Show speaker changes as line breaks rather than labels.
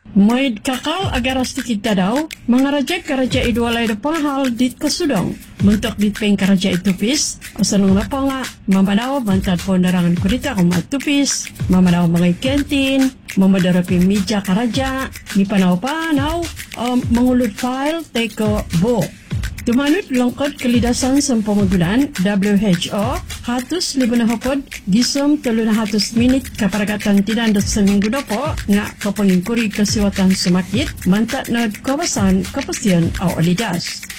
Maid kakal agar sedikit daw, mengarajak karaja idwalay da panghal dit kasudong. Muntok dit peng karaja itupis, asanong lapanga, mamadaw bantad pondarangan kurita kumat tupis, mamadaw mga kentin, mamadarapi meja karaja, mipanaw-panaw, mangulod file, teko bo. Tumanut longkot kalidasan sa pamagulan, WHO, hatus libo na hapod, gisom 300 minit kaparagatan tinandot sa minggu po, nga kapangingkuri kasiwatan sumakit, mantat na kawasan kapasyan o alidas.